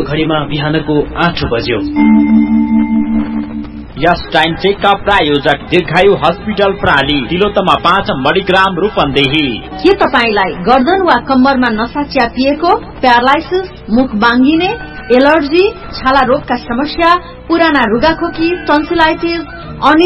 घडीमा बिहानको 8 बज्यो। यस टाइम चेकअप प्रायोजक दीर्घायु हस्पिटल प्राली, तिलोत्तमा 5 मणिग्राम रूपन्देही। के तपाईलाई गर्दन वा कम्मरमा नसा च्यापिएको, प्यारालाइसिस, मुख बाङ्गिने, एलर्जी, छाला रोगका समस्या, पुराना रुगाखोकी, टन्सिलाइटिस,